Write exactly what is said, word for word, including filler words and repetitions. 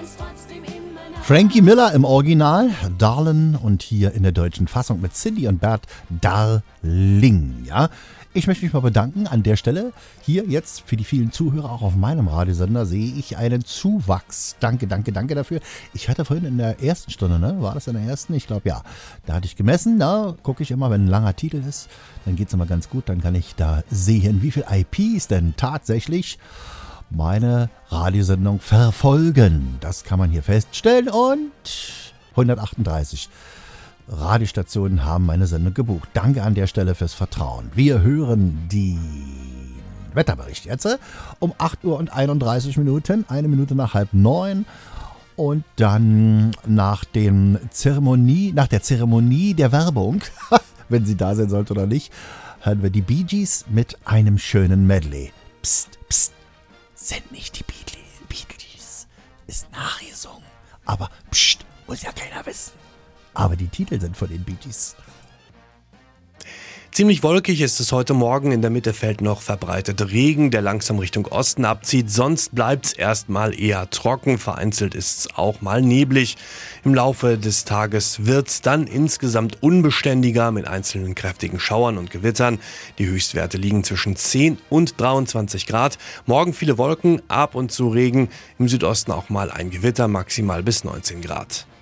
Frankie Miller im Original, Darlin, und hier in der deutschen Fassung mit Cindy und Bert, Darling. Ja, ich möchte mich mal bedanken an der Stelle. Hier jetzt für die vielen Zuhörer, auch auf meinem Radiosender, sehe ich einen Zuwachs. Danke, danke, danke dafür. Ich hatte vorhin in der ersten Stunde, ne? War das in der ersten? Ich glaube ja. Da hatte ich gemessen, da gucke ich immer, wenn ein langer Titel ist, dann geht es immer ganz gut. Dann kann ich da sehen, wie viele I Ps denn tatsächlich meine Radiosendung verfolgen. Das kann man hier feststellen, und hundertachtunddreißig Radiostationen haben meine Sendung gebucht. Danke an der Stelle fürs Vertrauen. Wir hören den Wetterbericht jetzt um acht Uhr und einunddreißig Minuten, eine Minute nach halb neun. Und dann nach, dem Zeremonie, nach der Zeremonie der Werbung, wenn sie da sein sollte oder nicht, hören wir die Bee Gees mit einem schönen Medley. Psst, psst. Sind nicht die Beatles, Beatles, ist nachgesungen. Aber pst, muss ja keiner wissen. Aber die Titel sind von den Bee Gees. Ziemlich wolkig ist es heute Morgen. In der Mitte fällt noch verbreitet Regen, der langsam Richtung Osten abzieht. Sonst bleibt es erstmal eher trocken. Vereinzelt ist es auch mal neblig. Im Laufe des Tages wird es dann insgesamt unbeständiger mit einzelnen kräftigen Schauern und Gewittern. Die Höchstwerte liegen zwischen zehn und dreiundzwanzig Grad. Morgen viele Wolken, ab und zu Regen. Im Südosten auch mal ein Gewitter, maximal bis neunzehn Grad.